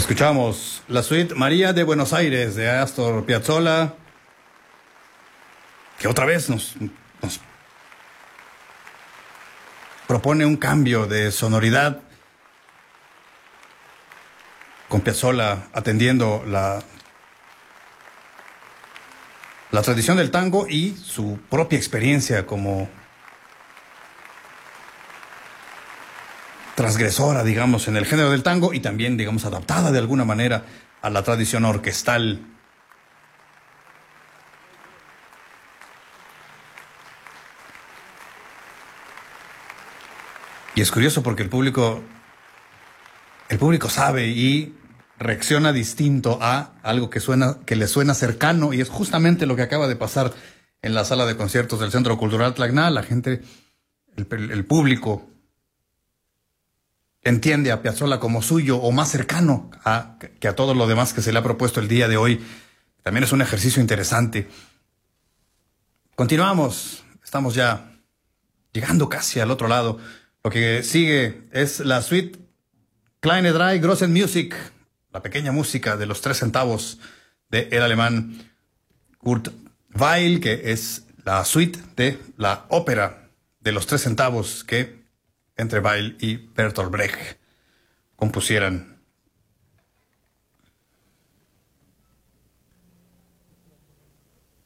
Escuchamos la suite María de Buenos Aires de Astor Piazzolla, que otra vez nos propone un cambio de sonoridad, con Piazzolla atendiendo la tradición del tango y su propia experiencia como transgresora, digamos, en el género del tango y también, digamos, adaptada de alguna manera a la tradición orquestal. Y es curioso porque el público sabe y reacciona distinto a algo que le suena cercano, y es justamente lo que acaba de pasar en la sala de conciertos del Centro Cultural Tacna. La gente, el público, entiende a Piazzolla como suyo o más cercano que a todo lo demás que se le ha propuesto el día de hoy. También es un ejercicio interesante. Continuamos, estamos ya llegando casi al otro lado. Lo que sigue es la suite Kleine Drei Grossen Musik, la pequeña música de los 3 centavos de el alemán Kurt Weill, que es la suite de la ópera de los 3 centavos que entre Weill y Bertolt Brecht compusieran